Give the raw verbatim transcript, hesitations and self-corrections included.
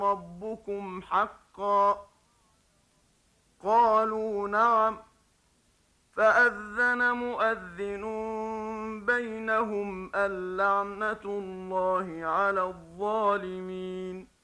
ربكم حقا؟ قالوا نعم. فأذن مؤذن بينهم اللعنة الله على الظالمين.